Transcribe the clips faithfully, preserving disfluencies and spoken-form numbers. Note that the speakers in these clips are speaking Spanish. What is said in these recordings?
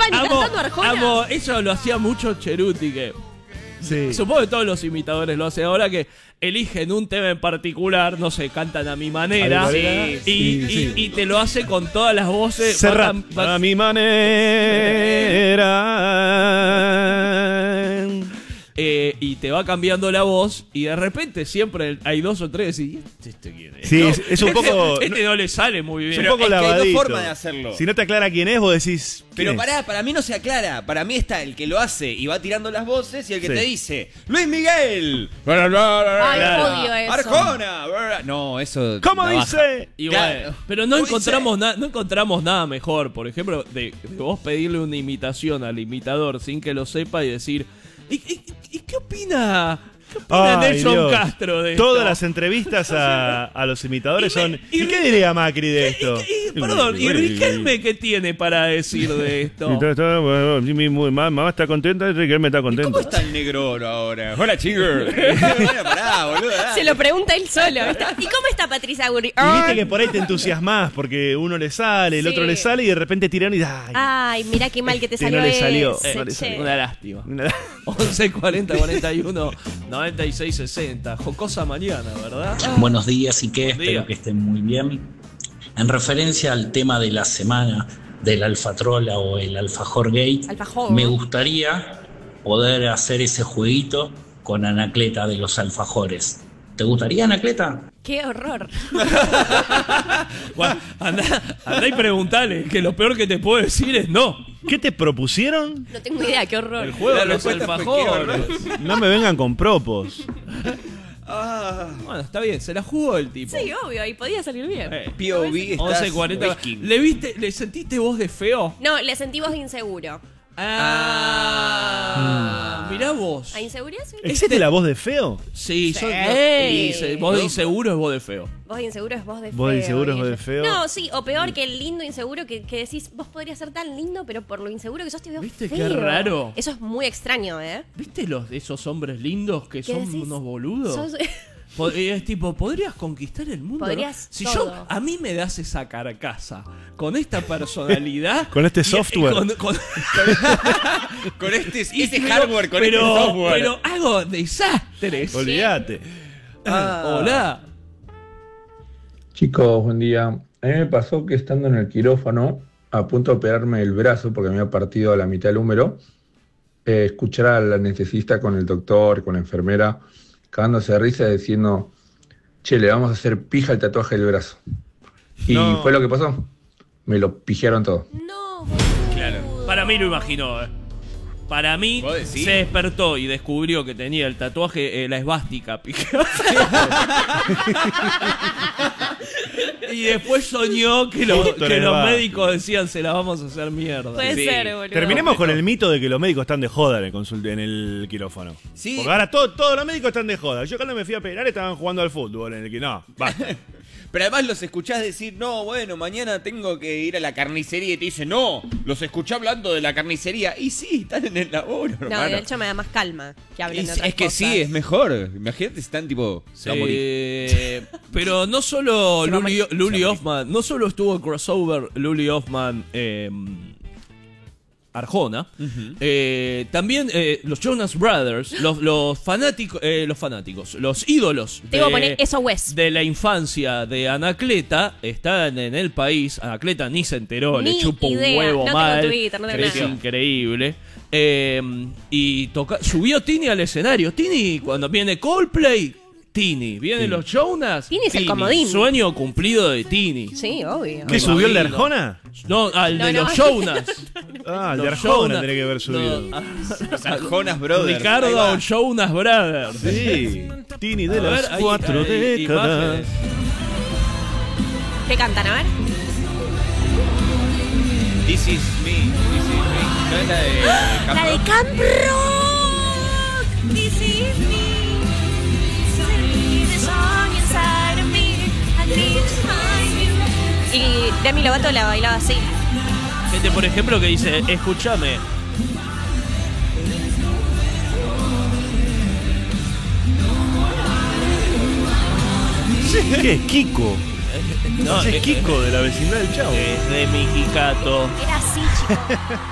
sepa ni amo, cantando Arjona. amo, eso lo hacía mucho Cheruti, que Sí. supongo que todos los imitadores lo hacen ahora, que eligen un tema en particular, no sé, cantan a mi manera, A mi y, manera, y, sí, sí. y te lo hace con todas las voces. Serrat, Va- va- a mi manera. eh, y te va cambiando la voz, y de repente siempre hay dos o tres y ¿este, este quién es? Sí, No, es, es un poco. Este, este no le sale muy bien. Es un poco es que hay dos lavadito. formas de hacerlo. Si no te aclara quién es, vos decís. ¿quién Pero es? pará, para mí no se aclara. Para mí está el que lo hace y va tirando las voces y el que Sí. te dice ¡Luis Miguel! Ay, Claro. odio eso. ¡Arjona! No, eso. ¿Cómo navaja. dice? Y Claro. bueno, pero no ¿Cómo encontramos, na- no encontramos nada mejor, por ejemplo, de, de vos pedirle una imitación al imitador sin que lo sepa y decir, ¿y, y- y qué opina? ¿Qué opina Ay, Nelson Dios. Castro de esto? Todas las entrevistas a, a los imitadores Y me- son. y ¿Y qué Ri- diría Macri de Y- esto? y- y- perdón, ¿y Riquelme qué tiene para decir de esto? Está- está- bueno, mi- mi- mi- Mamá está contenta y Riquelme está ¿Cómo contento. está el negro oro ahora? Hola, chinger. Bueno, pará, boludo. dale. Se lo pregunta él solo. ¿viste? ¿Y cómo está Patricia Burri? Y viste que por ahí te entusiasmás porque uno le sale, el Sí. otro le sale y de repente tiran y ay, Ay, mira qué mal que te Sí, salió no le salió. ese, No le che. salió. Una lástima. una- once cuarenta cuarenta y uno noventa y seis sesenta. Jocosa mañana, ¿verdad? Buenos días y qué, Buen día. espero que estén muy bien. En referencia al tema de la semana del alfatrola o el alfajor gate, Alfajor. me gustaría poder hacer ese jueguito con Anacleta de los alfajores. ¿Te gustaría, Anacleta? Qué horror. Bueno, andá, andá y preguntale, que lo peor que te puedo decir es no. ¿Qué te propusieron? No tengo idea, qué horror. El juego La de los respuesta fue qué alfajores. No me vengan con propos. Bueno, está bien, se la jugó el tipo. Sí, obvio, y podía salir bien. Eh, P O V estás once cuarenta. whisky. ¿Le viste, le sentiste voz de feo? No, le sentí voz de inseguro. Ah, mirá vos. ¿A inseguridad? Sí. ¿Existe la voz de feo? Sí, Sí. yo- no, dice, voz de inseguro es voz de feo. Voz de inseguro es voz de feo. Voz de inseguro es voz de Guille. feo. No, sí, o peor que el lindo inseguro que, que decís, vos podrías ser tan lindo, pero por lo inseguro que sos te veo ¿Viste feo. qué raro? Eso es muy extraño, ¿eh? ¿Viste los de esos hombres lindos que ¿Qué son decís? unos boludos? Sos- Po- Es tipo, ¿podrías conquistar el mundo? Podrías ¿no? Si todo. yo, a mí me das esa carcasa, con esta personalidad... Con este y- software. con- con- Con este, y- ese pero- hardware, con pero, este software. Pero hago desastres. Olvídate. Ah, Hola. Chicos, buen día. A mí me pasó que estando en el quirófano, a punto de operarme el brazo porque me había partido a la mitad del húmero, eh, escuchar al anestesista con el doctor, con la enfermera, cagándose de risa diciendo, che, le vamos a hacer pija el tatuaje del brazo. Y No. fue lo que pasó. Me lo pijaron todo. No, Claro. Para mí lo imaginó, eh. Para mí ¿Vos decís? se despertó y descubrió que tenía el tatuaje, eh, la esvástica picada. Y después soñó que, lo- Justo que la los esvástica. médicos decían se la vamos a hacer mierda. Puede Sí. ser, boludo. Terminemos con el mito de que los médicos están de joda en el, consult- en el quirófano. Sí. Porque ahora todo- todos los médicos están de joda. Yo cuando me fui a operar estaban jugando al fútbol en el que no, basta. Pero además los escuchás decir, no, bueno, mañana tengo que ir a la carnicería y te dicen, no, los escuché hablando de la carnicería. Y sí, están en el laboro, No, hermano. de hecho me da más calma que hablen Y de sí, otras es que cosas. sí, es mejor. Imagínate si están tipo, se va a morir. Eh, pero no solo Se va a Luli, morir. Luli Se va a Hoffman, no solo estuvo el crossover Luli Hoffman eh, Arjona, eh, también eh, los Jonas Brothers, los, los fanáticos, eh, los fanáticos, los ídolos Te iba a poner S O S. de la infancia de Anacleta están en el país. Anacleta ni se enteró, Ni le chupa un idea. huevo No tengo mal, Twitter, no tengo que es nada. increíble. Eh, y toca, subió Tini al escenario. Tini, cuando viene Coldplay, Tini. Vienen los Jonas, Tini es el comodín. Sueño cumplido de Tini. Sí, obvio. ¿Qué subió el de imagino. Arjona? No, al No, de no. los Jonas. Ah, el de Los Arjona Jonas. tiene que haber subido. No, Los Arjonas Brothers. Ahí Ricardo va. Jonas Brothers. Sí, Tini de A ver, las ahí- cuatro ahí, décadas. imágenes. ¿Qué cantan? A ver. This is me. This is me. ¿No es la de Camp La de Rock? Camp Rock. This is me. The song inside of me. I need to find you. Y Demi Lovato la bailaba así. Gente, por ejemplo, que dice, escúchame. ¿Qué es Kiko? No, Ese eh, es Kiko de la vecindad del Chavo. Es de Mijicato. Era así, chico.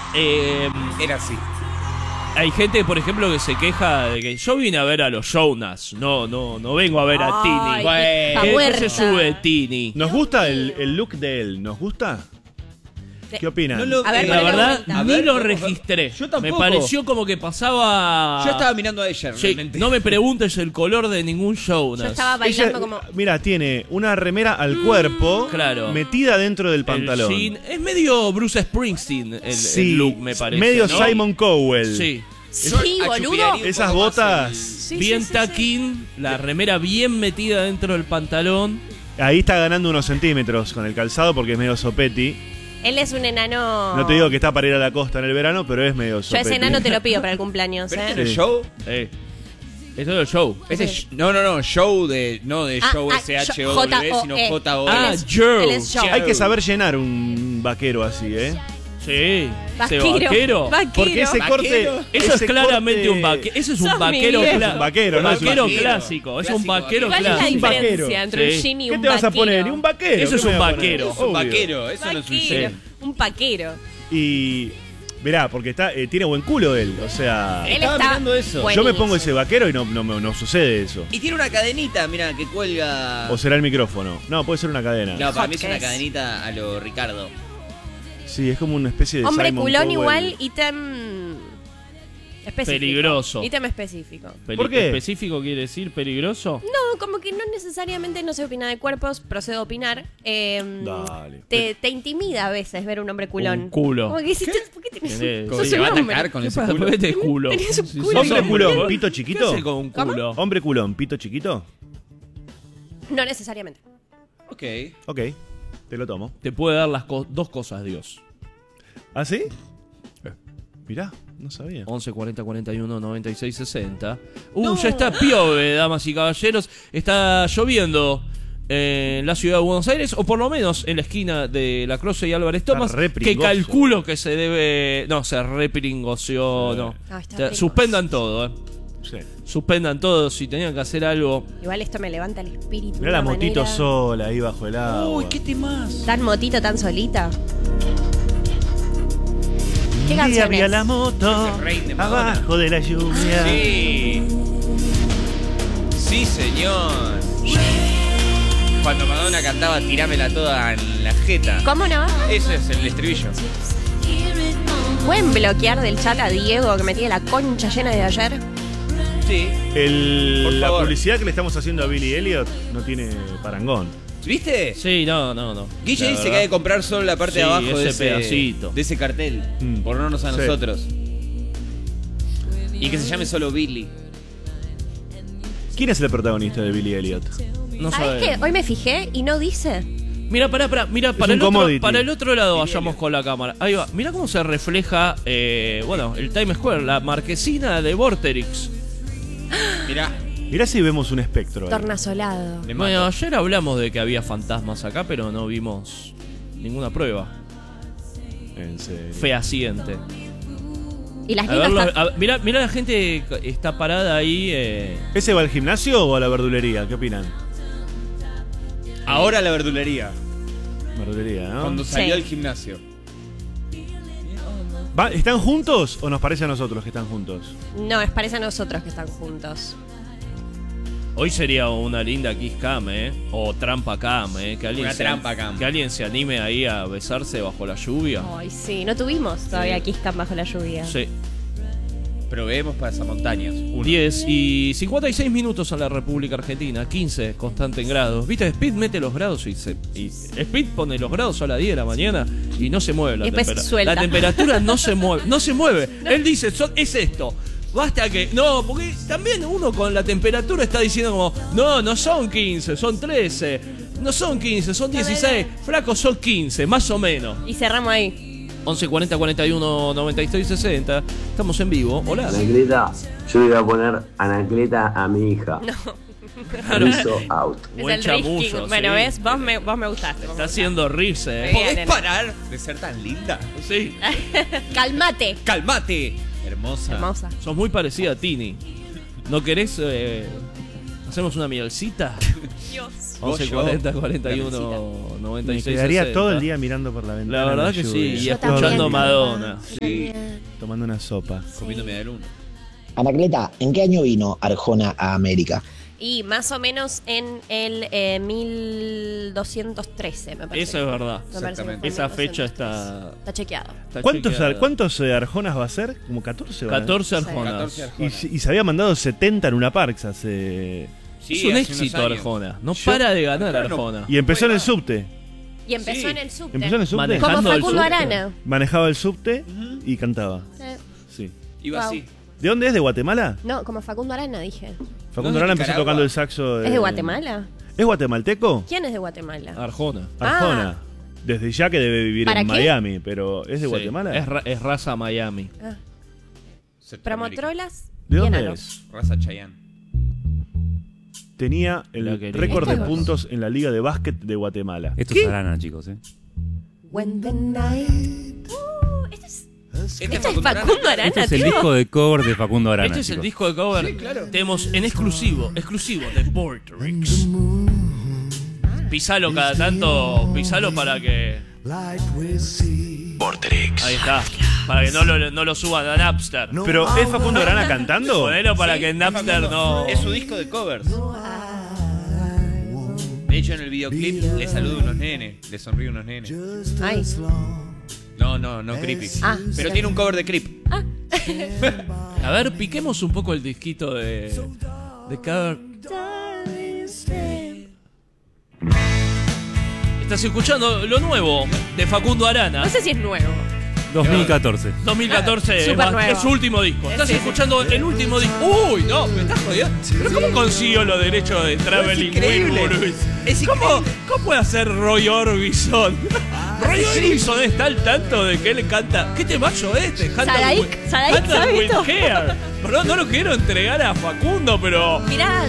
Eh, Era así. hay gente, por ejemplo, que se queja de que yo vine a ver a los Jonas. No, no, no vengo a ver a Tini. Ay, Bueno. qué ¿Qué, qué muerta. se sube Tini? ¿Nos gusta el, el look de él? ¿Nos gusta? ¿Qué opinan? No lo- A ver, La ponelo de verdad, vuelta. A ni ver, lo vamos a ver. registré. Yo tampoco. Me pareció como que pasaba... Yo estaba mirando a ella, Sí, realmente. no me preguntes el color de ningún Yo Jonas. estaba Ella, bailando como... mira, tiene una remera al cuerpo Claro. metida dentro del El pantalón. jean- es medio Bruce Springsteen el, el Sí, look, me parece. medio ¿no? Simon Cowell. Sí. Sí, Yo boludo. achupiaría un Esas poco más botas. el- Sí, bien sí, sí, taquín, la remera bien metida dentro del pantalón. Ahí está ganando unos centímetros con el calzado porque es medio sopeti. Él es un enano... No te digo que está para ir a la costa en el verano, pero es medio Yo sopeti. ese enano te lo pido para el cumpleaños, ¿Pero ¿eh? este no es Sí. show? Eh, esto es el show. Este es- no, no, no, show de. No de Ah, show ah, S H O J W, O E. sino J O Ah, Él es- Joe. él es Joe. Hay que saber llenar un vaquero así, ¿eh? Sí. Vaquero. Ese vaquero. Vaquero. Porque ese ¿Vaquero? corte... Eso es ese claramente corte- un vaquero. Eso es un Sos vaquero Miguel. clásico. Es un vaquero, no es un vaquero vaquero. clásico. Es un Clásico vaquero ¿Cuál es la clásico. Un vaquero. diferencia entre un Sí. jean y ¿Qué un te vas a vaquero? poner? ¿Y un vaquero? Eso es ¿Qué un me voy a vaquero. poner? Es un Obvio. vaquero, eso no es un Vaquero. show. Un paquero. Y... Mirá, porque está, eh, tiene buen culo él, o sea... Él Estaba está mirando eso. Yo me buenísimo. pongo ese vaquero y no, no, no, no sucede eso. Y tiene una cadenita, mira, que cuelga. O será el micrófono. No, puede ser una cadena. No, para mí es una Hotcakes. cadenita a lo Ricardo. Sí, es como una especie de Hombre Simon culón Cowell. igual, ítem específico. Peligroso. Ítem específico. Peli- ¿Por qué? ¿Específico quiere decir peligroso? No, como que no necesariamente no se opina de cuerpos, procedo a opinar. Eh, Dale. Te, te intimida a veces ver un hombre culón. Un culo. Como que si te- ¿por qué tenés Tenés- sos ¿Se un va a hombre? atacar con ¿Qué ese pasa? culo? ¿Por qué te culo? Tenés un Si culo. sos Hombre hombre, culón, ¿qué pito chiquito. hace con un ¿Cómo? culo? Hombre culón, pito chiquito. No necesariamente. Ok. Ok, te lo tomo. Te puede dar las co- dos cosas, Dios. ¿Ah, sí? Mirá, no sabía. once cuarenta cuarenta y uno noventa y seis sesenta. Uh, ya está piove, damas y caballeros. Está lloviendo en la ciudad de Buenos Aires, o por lo menos en la esquina de La Croce y Álvarez Thomas, re que pringoso. calculo que se debe... No, se repringoció, Sí. no. Ah, está Te- pringoso. suspendan todo, eh. Sí. Suspendan todo si tenían que hacer algo. Igual esto me levanta el espíritu. de Mirá la una motito manera. sola ahí bajo el agua. Uy, qué temas. Tan motito, tan solita. ¿Qué Un día canción vi a es? la moto Es el rey de Madonna. abajo de la lluvia. Sí. Sí, señor. Cuando Madonna cantaba Tirámela toda en la jeta. ¿Cómo no? Eso es el estribillo. ¿Pueden bloquear del chat a Diego que me tiene la concha llena de ayer? Sí. El- Por la favor. publicidad que le estamos haciendo a Billy Elliot no tiene parangón. ¿Viste? Sí, no, no, no. Guille La dice verdad. que hay que comprar solo la parte de Sí, abajo de ese ese pedacito. de ese cartel. Mm. Por no nos a Sí. nosotros. Y que se llame solo Billy. ¿Quién es el protagonista de Billy Elliot? No ¿Sabes sabemos. qué? Hoy me fijé y no dice. Mira, pará, pará, mira, para un el, otro, commodity. para el otro lado vayamos con la cámara. Ahí va. Mira cómo se refleja, eh, bueno, el Times Square, la marquesina de Vorterix. Mirá. Mirá si vemos un espectro. ahí. Tornasolado. Le Bueno, mato. ayer hablamos de que había fantasmas acá, pero no vimos ninguna prueba En serio. fehaciente. Y las A ver, lindas lo- a- mira, mira la gente que está parada ahí. eh, ¿Ese va al gimnasio o a la verdulería? ¿Qué opinan? Ahora la verdulería. Verdulería, ¿no? Cuando Sí. salió al gimnasio. Va- ¿Están juntos o nos parece a nosotros que están juntos? No, es parece a nosotros que están juntos. Hoy sería una linda kiss cam, ¿eh? O trampa cam, ¿eh? Que alguien Una se, trampa cam. Que alguien se anime ahí a besarse bajo la lluvia. Ay, sí, no tuvimos todavía Sí. Kiss Cam bajo la lluvia. Sí. Proveemos para esas montañas. Uno. diez y cincuenta y seis minutos en la República Argentina, quince constante en grados. ¿Viste? Speed mete los grados y, se, y Speed pone los grados a las diez de la mañana y no se mueve la Y después temperatura. suelta. La temperatura no se mueve, no se mueve. Él dice, "Son- es esto. Basta que. No, porque también uno con la temperatura está diciendo como, no, no son quince, son trece. No son quince, son dieciséis. Flaco, son quince, más o menos. Y cerramos ahí. once cuarenta cuarenta y uno noventa y seis sesenta. Estamos en vivo. Hola. Anacleta, yo le voy a poner Anacleta a mi hija. Claro. Rizo out. Buen es el chamullo, risking. Bueno, sí. ¿ves? Vos me, vos me gustaste. vos Está me haciendo risa, eh. Bien, ¿Podés nena. parar de ser tan linda? Sí. gustaste. Calmate. ¡Calmate! Hermosa. Hermosa. Sos muy parecida a Tini. ¿No querés? Eh, ¿Hacemos una mielcita? Dios. once cuarenta cuarenta y uno noventa y Me seis quedaría sesenta. todo el día mirando por la ventana. La verdad en que lluvia. sí, y Yo escuchando también. Madonna. Sí, Tomando una sopa. comiendo media luna. Anacleta, ¿en qué año vino Arjona a América? Y más o menos en el eh, mil doscientos trece, me parece. Eso es verdad. Me parece que fue en Esa fecha mil doscientos trece. está, Está chequeado. está ¿Cuántos, chequeada. ¿cuántos eh, Arjonas va a ser? Como catorce. van a- catorce Sí. Arjonas. catorce Y, Arjonas. y se había mandado setenta en una Parks hace... Sí, es un hace éxito unos años. Arjona. No Yo- para de ganar Claro, no- Arjona. Y empezó en el Bueno. subte. Y empezó Sí. en el subte. Empezó en el subte. Maneja- Como Dejando el Facundo subte. Arana. Manejaba el subte y cantaba. Eh, Sí. Iba Wow. así. ¿De dónde es? ¿De Guatemala? No, como Facundo Arana, dije. Facundo ¿No es Arana de empezó Nicaragua? tocando el saxo. ¿Es de Guatemala? ¿Es guatemalteco? ¿Quién es de Guatemala? Arjona. Arjona. Desde ya que debe vivir ¿Para en qué? Miami, pero ¿es de Sí, Guatemala? Es, ra- es raza Miami. Ah. Centroamérica. Promotrolas. ¿De bien dónde a lo- es? Raza Chayanne. Tenía La el quería. récord de Esto es- puntos en la Liga de Básquet de Guatemala. Esto es Arana, chicos, ¿eh? When the night. Uh, esto es, Este esto es Facundo Arana, Este es el tío. disco de cover de Facundo Arana. Este es el chicos. disco de cover. Tenemos en exclusivo, exclusivo de Vortrix. Pisalo cada tanto, pisalo para que. Vortrix. Ahí está. Para que no lo, no lo suban a Napster. ¿Pero es Facundo Arana cantando? Ponelo para Sí, que es Napster Facundo. no. Es su disco de covers. De hecho, en el videoclip le saluda unos nenes, le sonríe unos nenes. Ay. No, no, no creepy. Ah. Pero tiene un cover de Creep. A ver, piquemos un poco el disquito de. de cover. Estás escuchando lo nuevo de Facundo Arana. No sé si es nuevo. dos mil catorce. dos mil catorce Súper va- nuevo. es su último disco. Estás Sí, sí. escuchando el último disco. Uy, no, me estás jodiendo. ¿Pero cómo consiguió los derechos de Traveling increíble. Wilburys? Es ¿Cómo, ¿Cómo puede hacer Roy Orbison? Roy Orbison está al tanto de que él canta. ¿Qué temazo este? Hunter Sadaik, with- Sadaik, Hunter ¿sabe with esto? Hair. Perdón, no lo quiero entregar a Facundo, pero. Mirá,